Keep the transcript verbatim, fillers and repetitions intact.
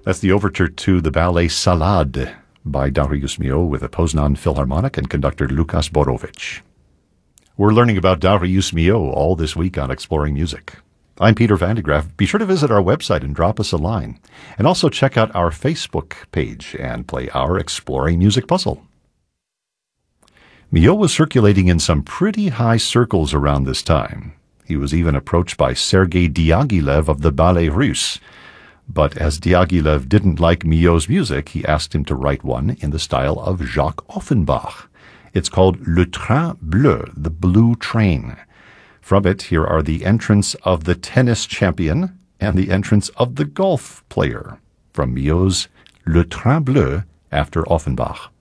That's the overture to the ballet Salade by Darius Milhaud with the Poznan Philharmonic and conductor Lukas Borowicz. We're learning about Darius Milhaud all this week on Exploring Music. I'm Peter Van de Graaff. Be sure to visit our website and drop us a line. And also check out our Facebook page and play our Exploring Music puzzle. Milhaud was circulating in some pretty high circles around this time. He was even approached by Sergei Diaghilev of the Ballet Russe. But as Diaghilev didn't like Milhaud's music, he asked him to write one in the style of Jacques Offenbach. It's called Le Train Bleu, the Blue Train. From it, here are the entrance of the tennis champion and the entrance of the golf player from Milhaud's Le Train Bleu after Offenbach.